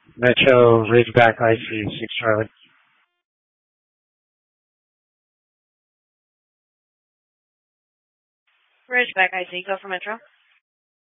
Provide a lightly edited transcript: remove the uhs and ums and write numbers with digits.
Metro Ridgeback IC 6 Charlie. Ridgeback IC, go for Metro.